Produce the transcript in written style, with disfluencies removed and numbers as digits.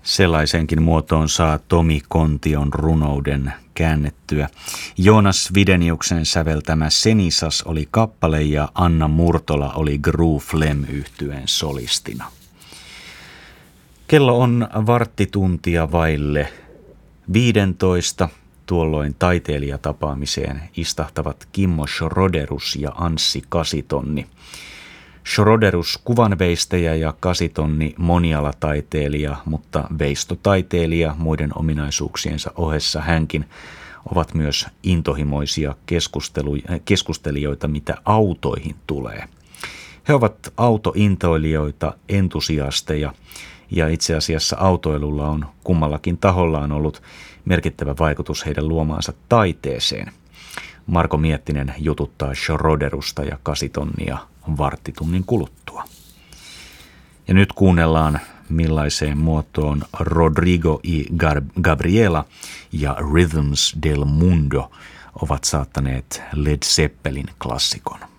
Sellaisenkin muotoon saa Tomi Kontion runouden käännettyä. Joonas Wideniuksen säveltämä Senisas oli kappale ja Anna Murtola oli Gru Flem -yhtyeen solistina. Kello on varttituntia vaille 15. Tuolloin taiteilijatapaamiseen istahtavat Kimmo Schroderus ja Anssi Kasitonni. Schroderus kuvanveistäjä ja Kasitonni monialataiteilija, mutta veistotaiteilija muiden ominaisuuksiensa ohessa hänkin ovat myös intohimoisia keskustelijoita, mitä autoihin tulee. He ovat autointoilijoita, entusiasteja ja itse asiassa autoilulla on kummallakin tahollaan ollut merkittävä vaikutus heidän luomaansa taiteeseen. Marko Miettinen jututtaa Schroderusta ja Kasitonnia varttitunnin kuluttua. Ja nyt kuunnellaan, millaiseen muotoon Rodrigo y Gabriela ja Rhythms del Mundo ovat saattaneet Led Zeppelin klassikon.